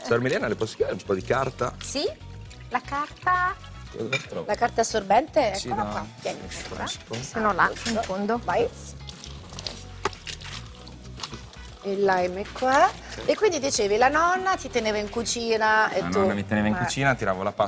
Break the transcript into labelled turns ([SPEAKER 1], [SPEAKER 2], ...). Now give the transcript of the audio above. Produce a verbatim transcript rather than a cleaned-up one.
[SPEAKER 1] Sor Milena, le posso chiedere un po' di carta?
[SPEAKER 2] Sì, la carta...
[SPEAKER 1] Cosa trovo?
[SPEAKER 3] La carta assorbente,
[SPEAKER 1] Sì,
[SPEAKER 3] eccola
[SPEAKER 1] no.
[SPEAKER 3] qua. Tieni.
[SPEAKER 2] Se no là, in fondo.
[SPEAKER 3] Vai. Il lime è qua. E quindi dicevi, la nonna ti teneva in cucina e
[SPEAKER 1] La
[SPEAKER 3] tu...
[SPEAKER 1] nonna mi teneva in
[SPEAKER 3] Eh.
[SPEAKER 1] cucina, tiravo la pasta